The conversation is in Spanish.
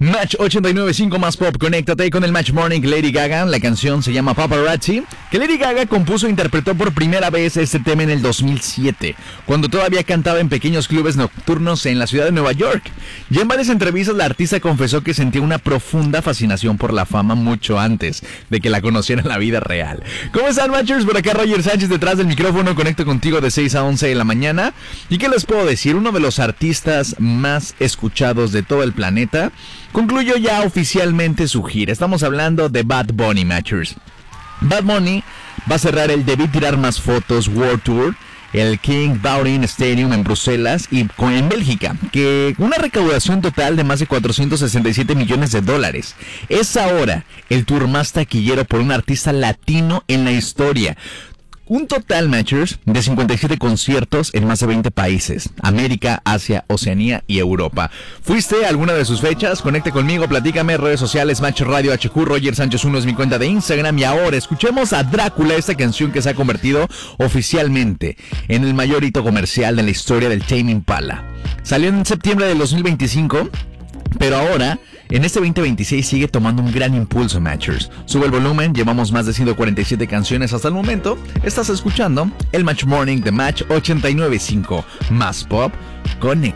Match 89.5 más pop, conéctate con el Match Morning. Lady Gaga, la canción se llama Paparazzi, que Lady Gaga compuso e interpretó por primera vez este tema en el 2007, cuando todavía cantaba en pequeños clubes nocturnos en la ciudad de Nueva York. Ya en varias entrevistas la artista confesó que sentía una profunda fascinación por la fama mucho antes de que la conociera en la vida real. ¿Cómo están, Matchers? Por acá Roger Sánchez detrás del micrófono, conecto contigo de 6 a 11 de la mañana. ¿Y qué les puedo decir? Uno de los artistas más escuchados de todo el planeta concluyó ya oficialmente su gira. Estamos hablando de Bad Bunny, Matchers. Bad Bunny va a cerrar el Debí Tirar Más Fotos World Tour, el King Baurin Stadium en Bruselas y en Bélgica, que una recaudación total de más de 467 millones de dólares. Es ahora el tour más taquillero por un artista latino en la historia. Un total, Matchers, de 57 conciertos en más de 20 países: América, Asia, Oceanía y Europa. ¿Fuiste a alguna de sus fechas? Conecte conmigo, platícame, redes sociales, Match Radio HQ, Roger Sánchez 1 es mi cuenta de Instagram. Y ahora escuchemos a Drácula, esta canción que se ha convertido oficialmente en el mayor hito comercial de la historia del Tame Impala. Salió en septiembre del 2025, pero ahora, en este 2026, sigue tomando un gran impulso, Matchers. Sube el volumen, llevamos más de 147 canciones hasta el momento. Estás escuchando el Match Morning de Match 89.5 más pop. Conecta.